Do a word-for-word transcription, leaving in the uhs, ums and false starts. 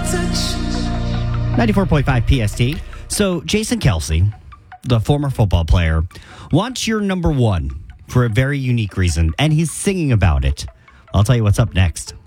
ninety-four point five P S T. So Jason Kelce, the former football player, wants your number one for a very unique reason, and he's singing about it. I'll tell you what's up next.